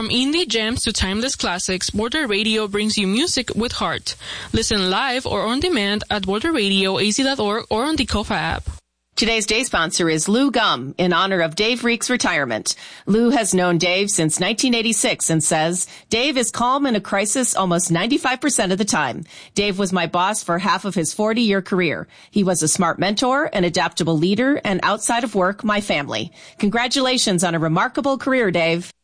From indie gems to timeless classics, Border Radio brings you music with heart. Listen live or on demand at borderradioaz.org or on the Kofa app. Today's day sponsor is Lou Gum, in honor of Dave Reek's retirement. Lou has known Dave since 1986 and says, Dave is calm in a crisis almost 95% of the time. Dave was my boss for half of his 40-year career. He was a smart mentor, an adaptable leader, and outside of work, my family. Congratulations on a remarkable career, Dave.